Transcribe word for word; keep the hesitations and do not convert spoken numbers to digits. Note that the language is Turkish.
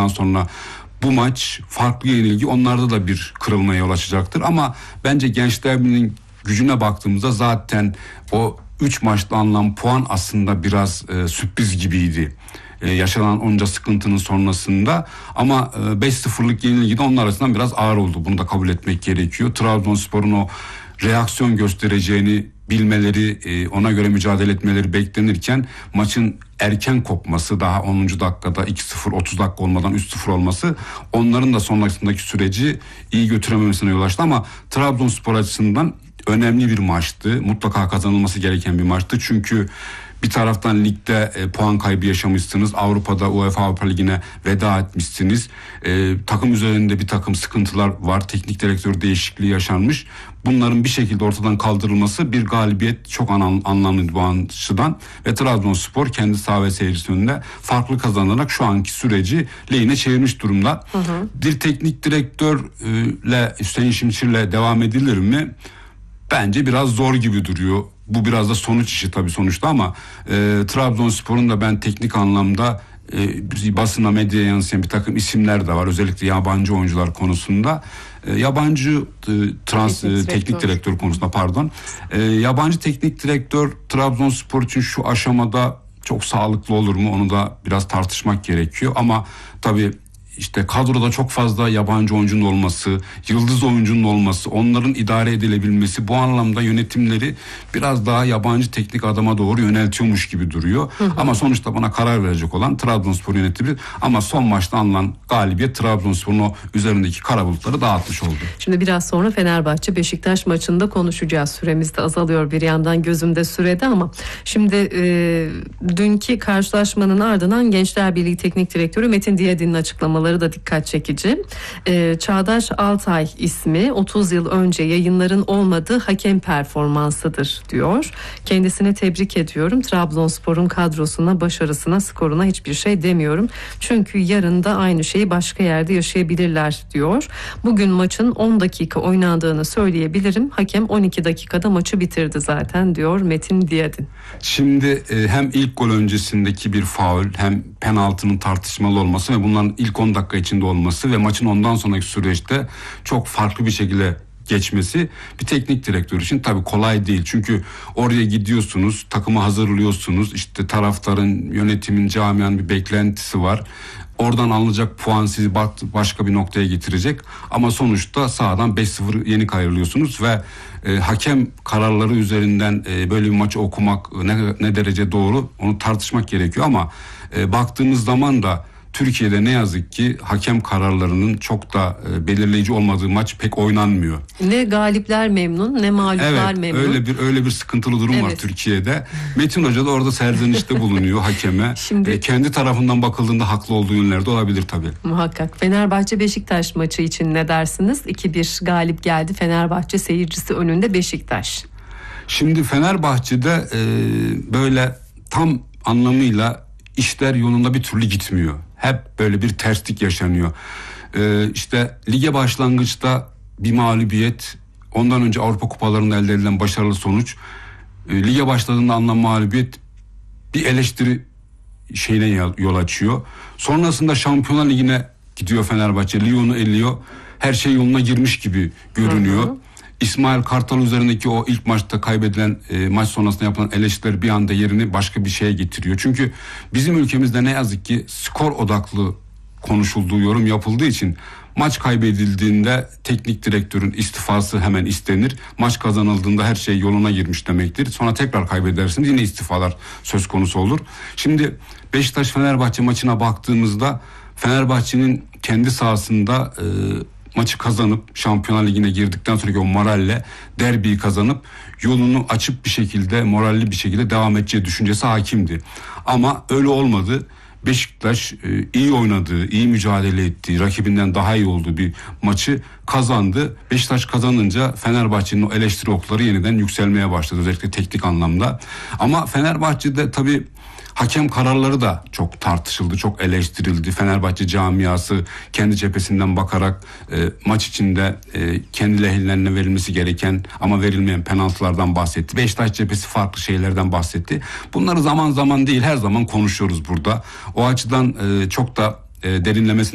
olduktan sonra bu maç farklı yenilgi onlarda da bir kırılmaya yol açacaktır. Ama bence Gençler Birliği'nin gücüne baktığımızda zaten o üç maçta alınan puan aslında biraz e, sürpriz gibiydi. Ee, yaşanan onca sıkıntının sonrasında, ama e, beş sıfırlık yenilgi de onlar arasından biraz ağır oldu. Bunu da kabul etmek gerekiyor. Trabzonspor'un o reaksiyon göstereceğini bilmeleri, e, ona göre mücadele etmeleri beklenirken maçın erken kopması, daha onuncu dakikada iki sıfır, otuz dakika olmadan üç sıfır olması onların da sonrasındaki süreci iyi götürememesine yol açtı. Ama Trabzonspor açısından önemli bir maçtı. Mutlaka kazanılması gereken bir maçtı. Çünkü bir taraftan ligde e, puan kaybı yaşamışsınız. Avrupa'da UEFA Avrupa Ligi'ne veda etmişsiniz. E, takım üzerinde bir takım sıkıntılar var. Teknik direktör değişikliği yaşanmış. Bunların bir şekilde ortadan kaldırılması, bir galibiyet çok an, anlamlı bu açıdan. Ve Trabzonspor kendi saha ve seyircisi önünde farklı kazanarak şu anki süreci lehine çevirmiş durumda. Hı hı. Bir teknik direktörle, Hüseyin Şimşir'le devam edilir mi? Bence biraz zor gibi duruyor. Bu biraz da sonuç işi tabii sonuçta, ama e, Trabzonspor'un da ben teknik anlamda e, basına, medyaya yansıyan bir takım isimler de var. Özellikle yabancı oyuncular konusunda. E, yabancı e, trans teknik, e, teknik direktör konusunda pardon. E, yabancı teknik direktör Trabzonspor için şu aşamada çok sağlıklı olur mu? Onu da biraz tartışmak gerekiyor. Ama tabii İşte kadroda çok fazla yabancı oyuncunun olması, yıldız oyuncunun olması, onların idare edilebilmesi, bu anlamda yönetimleri biraz daha yabancı teknik adama doğru yöneltiyormuş gibi duruyor. Hı hı. Ama sonuçta bana karar verecek olan Trabzonspor yönetimi. Ama son maçta alınan galibiyet Trabzonspor'un o üzerindeki kara bulutları dağıtmış oldu. Şimdi biraz sonra Fenerbahçe Beşiktaş maçında konuşacağız. Süremiz de azalıyor bir yandan, gözümde sürede, ama şimdi e, dünkü karşılaşmanın ardından Gençler Birliği Teknik Direktörü Metin Diyadin'in açıklamaları da dikkat çekici. Ee, Çağdaş Altay ismi otuz yıl önce yayınların olmadığı hakem performansıdır diyor. Kendisine tebrik ediyorum. Trabzonspor'un kadrosuna, başarısına, skoruna hiçbir şey demiyorum. Çünkü yarın da aynı şeyi başka yerde yaşayabilirler diyor. Bugün maçın on dakika oynandığını söyleyebilirim. Hakem on iki dakikada maçı bitirdi zaten diyor Metin Diyadin. Şimdi e, hem ilk gol öncesindeki bir faul, hem penaltının tartışmalı olması ve bunların ilk on dakika içinde olması ve maçın ondan sonraki süreçte çok farklı bir şekilde geçmesi bir teknik direktör için tabii kolay değil. Çünkü oraya gidiyorsunuz, takımı hazırlıyorsunuz, işte taraftarın, yönetimin, camianın bir beklentisi var. Oradan alınacak puan sizi başka bir noktaya getirecek. Ama sonuçta sahadan beş sıfır yenik ayrılıyorsunuz ve e, hakem kararları üzerinden e, böyle bir maçı okumak ne, ne derece doğru, onu tartışmak gerekiyor. Ama e, baktığımız zaman da Türkiye'de ne yazık ki hakem kararlarının çok da e, belirleyici olmadığı maç pek oynanmıyor. Ne galipler memnun, ne mağluplar evet, memnun. Öyle bir öyle bir sıkıntılı durum evet. var Türkiye'de. Metin Hoca da orada serzenişte bulunuyor hakeme. Şimdi e, kendi tarafından bakıldığında haklı olduğu yönlerde olabilir tabii. Muhakkak. Fenerbahçe Beşiktaş maçı için ne dersiniz? iki bir galip geldi Fenerbahçe seyircisi önünde Beşiktaş. Şimdi Fenerbahçe'de e, böyle tam anlamıyla işler yolunda bir türlü gitmiyor. Hep böyle bir terslik yaşanıyor. Ee, işte lige başlangıçta bir mağlubiyet, ondan önce Avrupa kupalarında elde edilen başarılı sonuç, e, lige başladığında alınan mağlubiyet bir eleştiri şeyine yol açıyor. Sonrasında Şampiyonlar Ligi'ne gidiyor Fenerbahçe, Lyon'u eliyor, her şey yoluna girmiş gibi görünüyor. Hı hı. İsmail Kartal üzerindeki o ilk maçta kaybedilen e, maç sonrasında yapılan eleştiriler bir anda yerini başka bir şeye getiriyor. Çünkü bizim ülkemizde ne yazık ki skor odaklı konuşulduğu, yorum yapıldığı için maç kaybedildiğinde teknik direktörün istifası hemen istenir. Maç kazanıldığında her şey yoluna girmiş demektir. Sonra tekrar kaybedersiniz, yine istifalar söz konusu olur. Şimdi Beşiktaş Fenerbahçe maçına baktığımızda Fenerbahçe'nin kendi sahasında e, maçı kazanıp Şampiyonlar Ligi'ne girdikten sonraki o moralle derbiyi kazanıp yolunu açıp bir şekilde, moralli bir şekilde devam edeceği düşüncesi hakimdi. Ama öyle olmadı. Beşiktaş e, iyi oynadığı, iyi mücadele ettiği, rakibinden daha iyi olduğu bir maçı kazandı. Beşiktaş kazanınca Fenerbahçe'nin o eleştiri okları yeniden yükselmeye başladı, özellikle teknik anlamda. Ama Fenerbahçe'de tabii hakem kararları da çok tartışıldı, çok eleştirildi. Fenerbahçe camiası kendi cephesinden bakarak e, maç içinde e, kendi lehlerine verilmesi gereken ama verilmeyen penaltılardan bahsetti. Beşiktaş cephesi farklı şeylerden bahsetti. Bunları zaman zaman değil, her zaman konuşuyoruz burada. O açıdan e, çok da e, derinlemesine